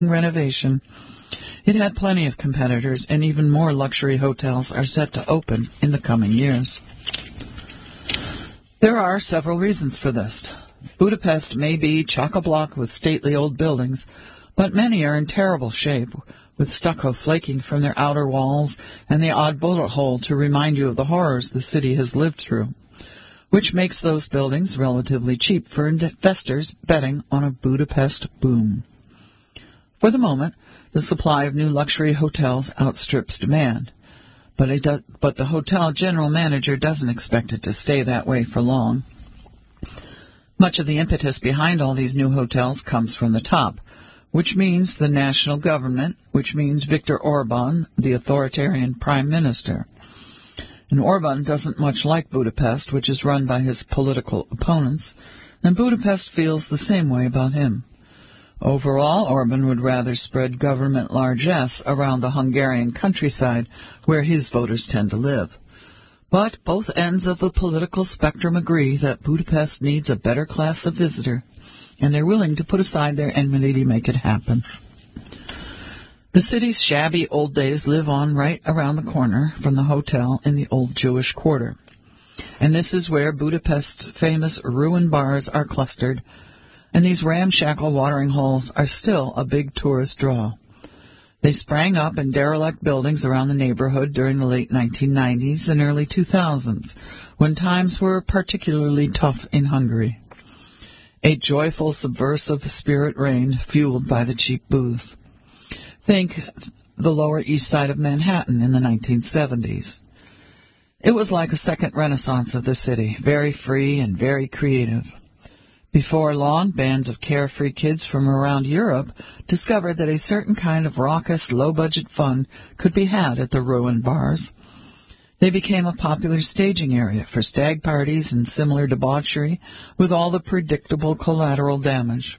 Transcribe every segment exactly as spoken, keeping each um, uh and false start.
renovation. It had plenty of competitors, and even more luxury hotels are set to open in the coming years. There are several reasons for this. Budapest may be chock-a-block with stately old buildings, but many are in terrible shape, with stucco flaking from their outer walls and the odd bullet hole to remind you of the horrors the city has lived through, which makes those buildings relatively cheap for investors betting on a Budapest boom. For the moment, the supply of new luxury hotels outstrips demand, but, it does, but the hotel general manager doesn't expect it to stay that way for long. Much of the impetus behind all these new hotels comes from the top, which means the national government, which means Viktor Orban, the authoritarian prime minister. And Orban doesn't much like Budapest, which is run by his political opponents, and Budapest feels the same way about him. Overall, Orban would rather spread government largesse around the Hungarian countryside, where his voters tend to live. But both ends of the political spectrum agree that Budapest needs a better class of visitor, and they're willing to put aside their enmity to make it happen. The city's shabby old days live on right around the corner from the hotel in the old Jewish quarter. And this is where Budapest's famous ruin bars are clustered, and these ramshackle watering holes are still a big tourist draw. They sprang up in derelict buildings around the neighborhood during the late nineteen nineties and early two thousands, when times were particularly tough in Hungary. A joyful, subversive spirit reigned, fueled by the cheap booze. Think the Lower East Side of Manhattan in the nineteen seventies. It was like a second renaissance of the city, very free and very creative. Before long, bands of carefree kids from around Europe discovered that a certain kind of raucous, low-budget fun could be had at the ruin bars. They became a popular staging area for stag parties and similar debauchery, with all the predictable collateral damage.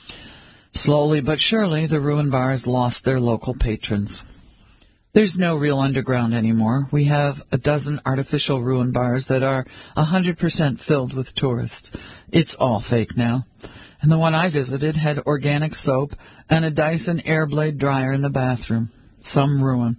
Slowly but surely, the ruin bars lost their local patrons. There's no real underground anymore. We have a dozen artificial ruin bars that are one hundred percent filled with tourists. It's all fake now. And the one I visited had organic soap and a Dyson Airblade dryer in the bathroom. Some ruin.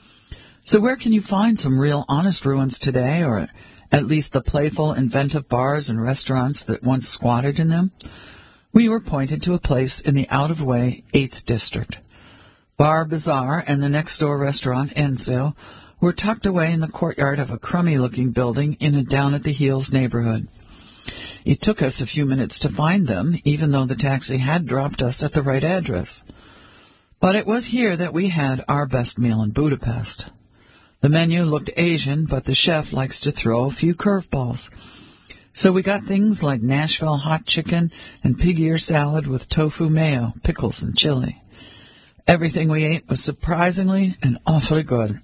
So where can you find some real honest ruins today, or at least the playful, inventive bars and restaurants that once squatted in them? We were pointed to a place in the out-of-way eighth District. Bar Bazaar and the next-door restaurant, Enzo, were tucked away in the courtyard of a crummy-looking building in a down-at-the-heels neighborhood. It took us a few minutes to find them, even though the taxi had dropped us at the right address. But it was here that we had our best meal in Budapest. The menu looked Asian, but the chef likes to throw a few curveballs. So we got things like Nashville hot chicken and pig ear salad with tofu mayo, pickles, and chili. Everything we ate was surprisingly and awfully good.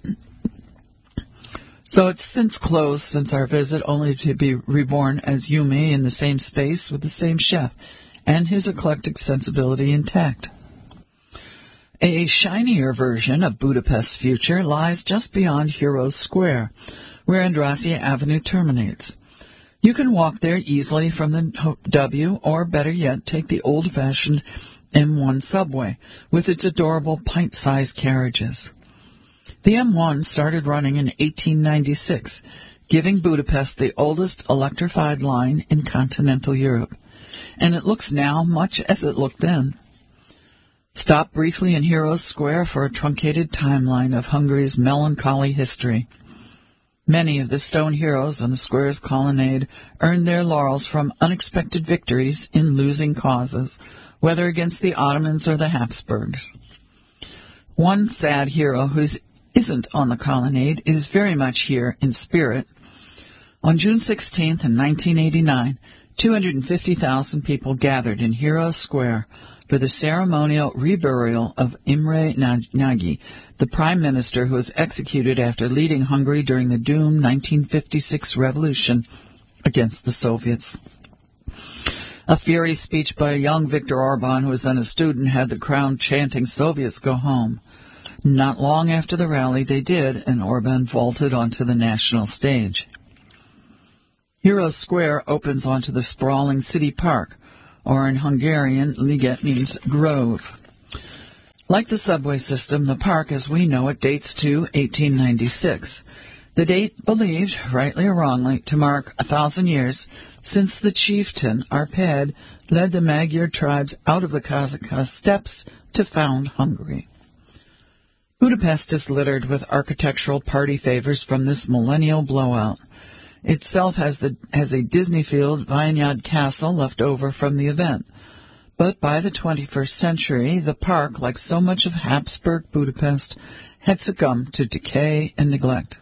So it's since closed since our visit, only to be reborn as Yumi in the same space with the same chef, and his eclectic sensibility intact. A shinier version of Budapest's future lies just beyond Heroes Square, where Andrassy Avenue terminates. You can walk there easily from the W, or better yet, take the old-fashioned M one subway, with its adorable pint-sized carriages. The M one started running in eighteen ninety-six, giving Budapest the oldest electrified line in continental Europe, and it looks now much as it looked then. Stop briefly in Heroes Square for a truncated timeline of Hungary's melancholy history. Many of the stone heroes on the square's colonnade earned their laurels from unexpected victories in losing causes, whether against the Ottomans or the Habsburgs. One sad hero who isn't on the colonnade is very much here in spirit. On June sixteenth in nineteen eighty-nine, two hundred fifty thousand people gathered in Heroes Square for the ceremonial reburial of Imre Nagy, the prime minister who was executed after leading Hungary during the doomed nineteen fifty-six revolution against the Soviets. A fiery speech by young Viktor Orban, who was then a student, had the crowd chanting, "Soviets, go home." Not long after the rally, they did, and Orban vaulted onto the national stage. Heroes Square opens onto the sprawling city park, or in Hungarian, Liget means grove. Like the subway system, the park as we know it dates to eighteen ninety-six. The date believed, rightly or wrongly, to mark a thousand years since the chieftain, Arpad, led the Magyar tribes out of the Kazakh steppes to found Hungary. Budapest is littered with architectural party favors from this millennial blowout. Itself has, the, has a Disney-field Vineyard Castle left over from the event. But by the twenty-first century, the park, like so much of Habsburg Budapest, had succumbed to decay and neglect.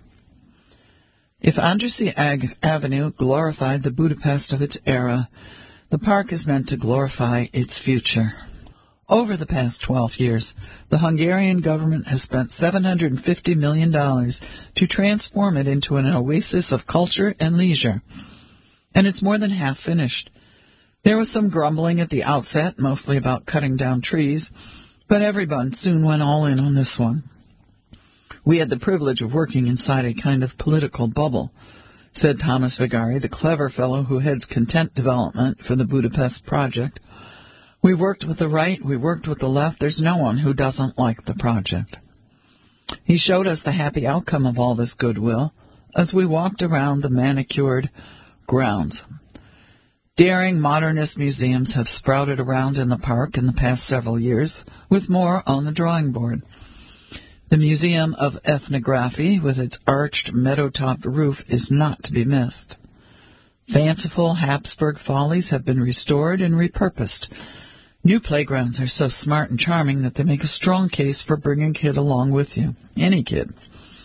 If Andrássy Ag- Avenue glorified the Budapest of its era, the park is meant to glorify its future. Over the past twelve years, the Hungarian government has spent seven hundred fifty million dollars to transform it into an oasis of culture and leisure, and it's more than half finished. There was some grumbling at the outset, mostly about cutting down trees, but everyone soon went all in on this one. We had the privilege of working inside a kind of political bubble, said Thomas Vigari, the clever fellow who heads content development for the Budapest project. We worked with the right, we worked with the left. There's no one who doesn't like the project. He showed us the happy outcome of all this goodwill as we walked around the manicured grounds. Daring modernist museums have sprouted around in the park in the past several years, with more on the drawing board. The Museum of Ethnography, with its arched, meadow-topped roof, is not to be missed. Fanciful Habsburg follies have been restored and repurposed. New playgrounds are so smart and charming that they make a strong case for bringing a kid along with you. Any kid.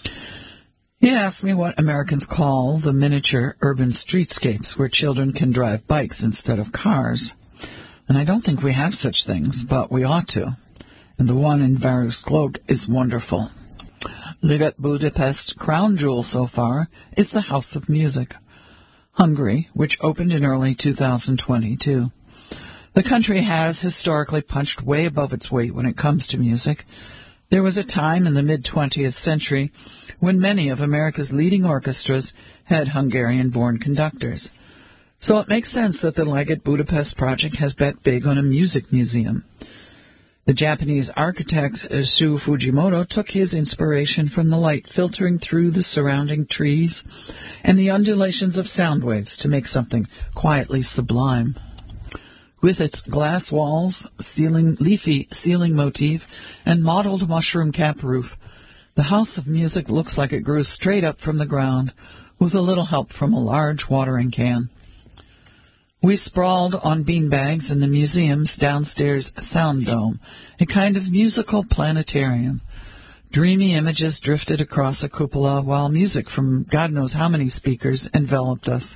He asked me what Americans call the miniature urban streetscapes where children can drive bikes instead of cars. And I don't think we have such things, but we ought to. And the one in Városliget is wonderful. Liget Budapest's crown jewel so far is the House of Music, Hungary, which opened in early two thousand twenty-two. The country has historically punched way above its weight when it comes to music. There was a time in the mid-twentieth century when many of America's leading orchestras had Hungarian-born conductors. So it makes sense that the Liget Budapest project has bet big on a music museum. The Japanese architect Shu Fujimoto took his inspiration from the light filtering through the surrounding trees and the undulations of sound waves to make something quietly sublime. With its glass walls, ceiling, leafy ceiling motif, and mottled mushroom cap roof, the House of Music looks like it grew straight up from the ground, with a little help from a large watering can. We sprawled on beanbags in the museum's downstairs sound dome, a kind of musical planetarium. Dreamy images drifted across a cupola while music from God knows how many speakers enveloped us.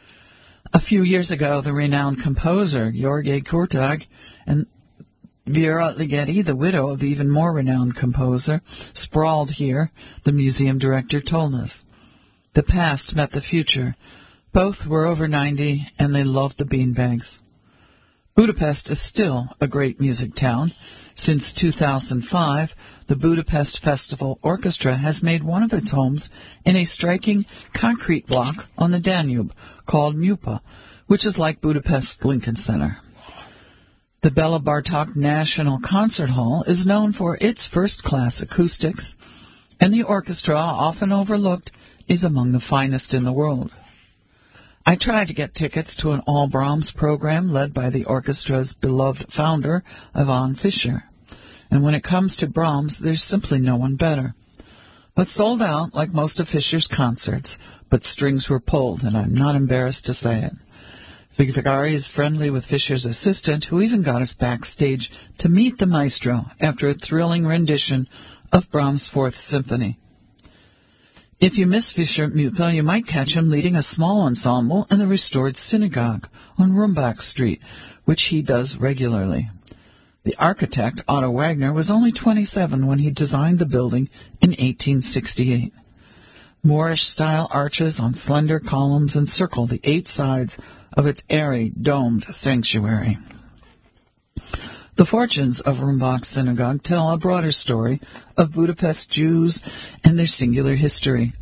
A few years ago, the renowned composer György Kurtág and Vera Ligeti, the widow of the even more renowned composer, sprawled here, the museum director told us. The past met the future. Both were over ninety, and they loved the beanbags. Budapest is still a great music town. Since two thousand five, the Budapest Festival Orchestra has made one of its homes in a striking concrete block on the Danube called Mupa, which is like Budapest's Lincoln Center. The Bela Bartok National Concert Hall is known for its first-class acoustics, and the orchestra, often overlooked, is among the finest in the world. I tried to get tickets to an all-Brahms program led by the orchestra's beloved founder, Ivan Fischer. And when it comes to Brahms, there's simply no one better. But sold out, like most of Fischer's concerts, but strings were pulled, and I'm not embarrassed to say it. Vigari is friendly with Fischer's assistant, who even got us backstage to meet the maestro after a thrilling rendition of Brahms' Fourth Symphony. If you miss Fischer at Mupa, you might catch him leading a small ensemble in the restored synagogue on Rumbach Street, which he does regularly. The architect, Otto Wagner, was only twenty-seven when he designed the building in eighteen sixty-eight. Moorish-style arches on slender columns encircle the eight sides of its airy, domed sanctuary. The fortunes of Rumbach Synagogue tell a broader story of Budapest Jews and their singular history.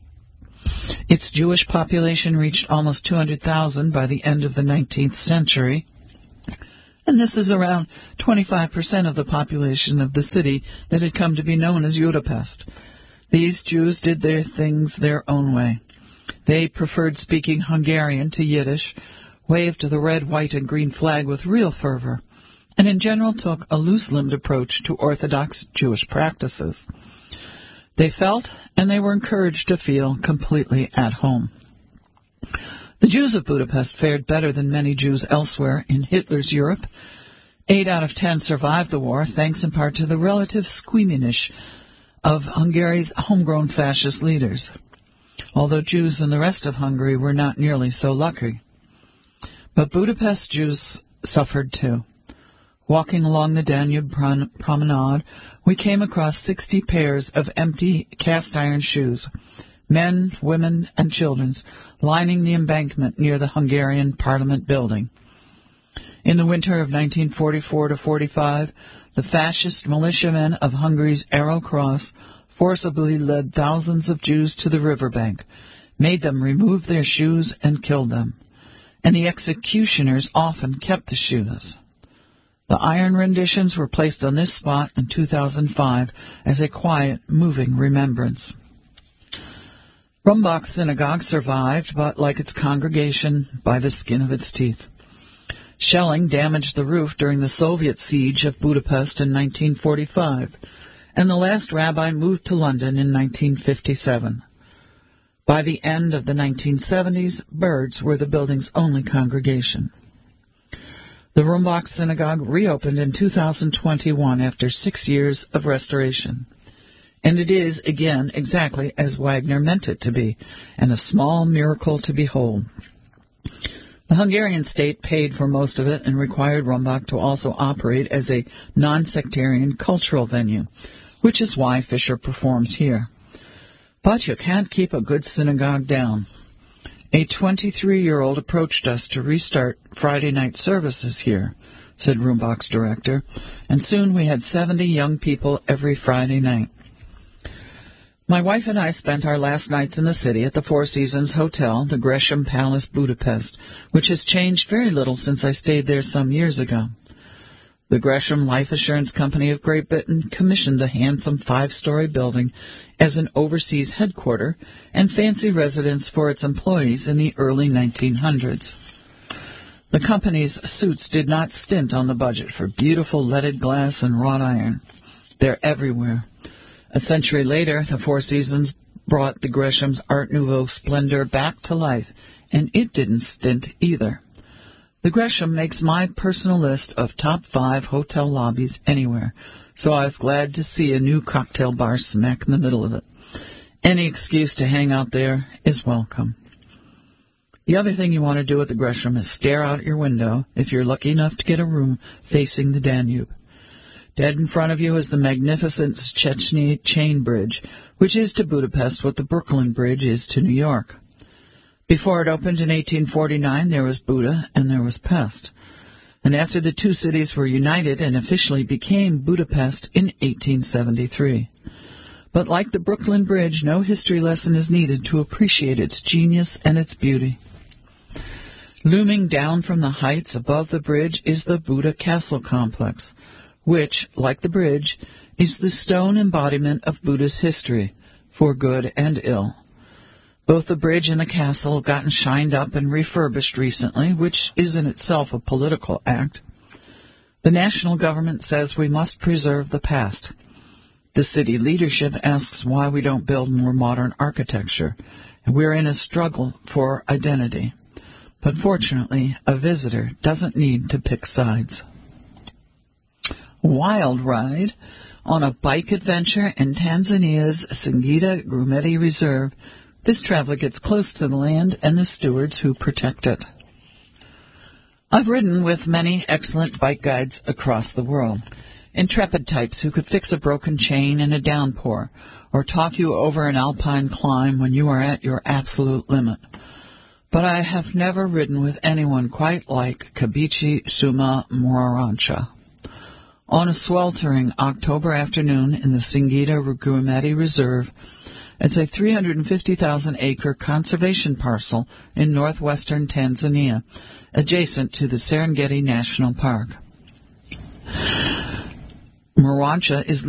Its Jewish population reached almost two hundred thousand by the end of the nineteenth century, And this is around twenty-five percent of the population of the city that had come to be known as Budapest. These Jews did their things their own way. They preferred speaking Hungarian to Yiddish, waved the red, white, and green flag with real fervor, and in general took a loose-limbed approach to Orthodox Jewish practices. They felt, and they were encouraged to feel, completely at home. The Jews of Budapest fared better than many Jews elsewhere in Hitler's Europe. Eight out of ten survived the war, thanks in part to the relative squeamishness of Hungary's homegrown fascist leaders, although Jews in the rest of Hungary were not nearly so lucky. But Budapest Jews suffered too. Walking along the Danube prom- promenade, we came across sixty pairs of empty cast-iron shoes, men, women, and children, lining the embankment near the Hungarian Parliament building. In the winter of nineteen forty-four to forty-five, the fascist militiamen of Hungary's Arrow Cross forcibly led thousands of Jews to the riverbank, made them remove their shoes, and killed them. And the executioners often kept the shoes. The iron renditions were placed on this spot in two thousand five as a quiet, moving remembrance. Rumbach Synagogue survived, but like its congregation, by the skin of its teeth. Shelling damaged the roof during the Soviet siege of Budapest in nineteen forty-five, and the last rabbi moved to London in nineteen fifty-seven. By the end of the nineteen seventies, birds were the building's only congregation. The Rumbach Synagogue reopened in two thousand twenty-one after six years of restoration. And it is, again, exactly as Wagner meant it to be, and a small miracle to behold. The Hungarian state paid for most of it and required Rumbach to also operate as a non-sectarian cultural venue, which is why Fisher performs here. But you can't keep a good synagogue down. A twenty-three-year-old approached us to restart Friday night services here, said Rumbach's director, and soon we had seventy young people every Friday night. My wife and I spent our last nights in the city at the Four Seasons Hotel, the Gresham Palace, Budapest, which has changed very little since I stayed there some years ago. The Gresham Life Assurance Company of Great Britain commissioned a handsome five-story building as an overseas headquarters and fancy residence for its employees in the early nineteen hundreds. The company's suites did not stint on the budget for beautiful leaded glass and wrought iron. They're everywhere. A century later, the Four Seasons brought the Gresham's Art Nouveau splendor back to life, and it didn't stint either. The Gresham makes my personal list of top five hotel lobbies anywhere, so I was glad to see a new cocktail bar smack in the middle of it. Any excuse to hang out there is welcome. The other thing you want to do at the Gresham is stare out your window if you're lucky enough to get a room facing the Danube. Dead in front of you is the magnificent Széchenyi Chain Bridge, which is to Budapest what the Brooklyn Bridge is to New York. Before it opened in eighteen forty-nine, there was Buda and there was Pest. And after the two cities were united and officially became Budapest in eighteen seventy-three. But like the Brooklyn Bridge, no history lesson is needed to appreciate its genius and its beauty. Looming down from the heights above the bridge is the Buda Castle complex, which, like the bridge, is the stone embodiment of Buda's history, for good and ill. Both the bridge and the castle have gotten shined up and refurbished recently, which is in itself a political act. The national government says we must preserve the past. The city leadership asks why we don't build more modern architecture, and we're in a struggle for identity. But fortunately, a visitor doesn't need to pick sides. Wild ride on a bike adventure in Tanzania's Singida Grumeti Reserve. This traveler gets close to the land and the stewards who protect it. I've ridden with many excellent bike guides across the world. Intrepid types who could fix a broken chain in a downpour or talk you over an alpine climb when you are at your absolute limit. But I have never ridden with anyone quite like Kabichi Suma Morancha. On a sweltering October afternoon in the Singida Grumeti Reserve, it's a three hundred fifty thousand acre conservation parcel in northwestern Tanzania, adjacent to the Serengeti National Park. Moravia is